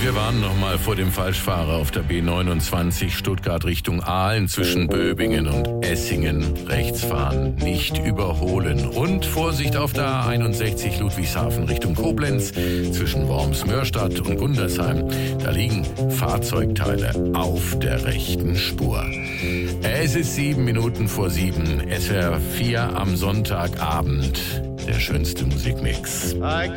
Wir warnen nochmal vor dem Falschfahrer auf der B29 Stuttgart Richtung Aalen zwischen Böbingen und Essingen. Rechts fahren, nicht überholen. Und Vorsicht auf der A61 Ludwigshafen Richtung Koblenz zwischen Worms-Mörstadt und Gundersheim. Da liegen Fahrzeugteile auf der rechten Spur. Es ist 7 Minuten vor 7. SWR 4 am Sonntagabend. Der schönste Musikmix. I